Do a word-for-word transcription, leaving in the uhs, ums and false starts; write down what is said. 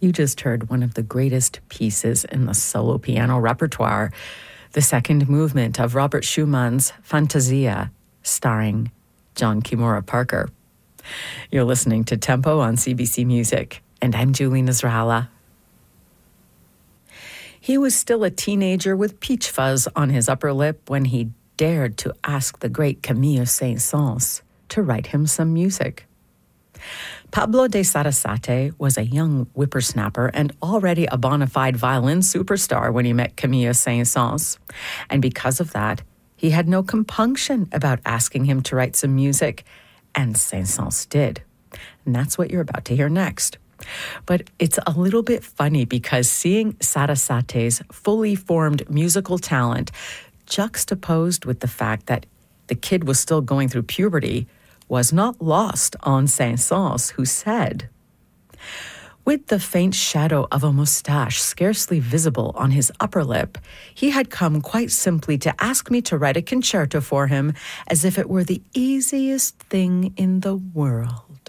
You just heard one of the greatest pieces in the solo piano repertoire, the second movement of Robert Schumann's Fantasia, starring John Kimura Parker. You're listening to Tempo on C B C Music, and I'm Julie Nasrallah. He was still a teenager with peach fuzz on his upper lip when he dared to ask the great Camille Saint-Saëns to write him some music. Pablo de Sarasate was a young whippersnapper and already a bona fide violin superstar when he met Camille Saint-Saëns. And because of that, he had no compunction about asking him to write some music, and Saint-Saëns did. And that's what you're about to hear next. But it's a little bit funny because seeing Sarasate's fully formed musical talent juxtaposed with the fact that the kid was still going through puberty was not lost on Saint-Saëns, who said, "With the faint shadow of a moustache scarcely visible on his upper lip, he had come quite simply to ask me to write a concerto for him as if it were the easiest thing in the world."